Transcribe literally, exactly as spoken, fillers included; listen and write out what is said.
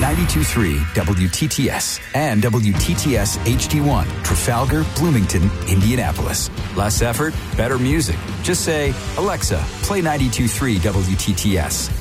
ninety-two point three W T T S and W T T S H D one, Trafalgar, Bloomington, Indianapolis. Less effort, better music. Just say, Alexa, play ninety-two point three W T T S.